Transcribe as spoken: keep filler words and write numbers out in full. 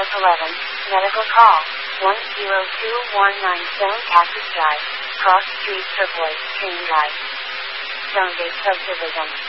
eleven, medical call, one zero two one nine seven Cactus Drive, Cross Street, Turquoise, Train Drive. Stonegate Subdivision.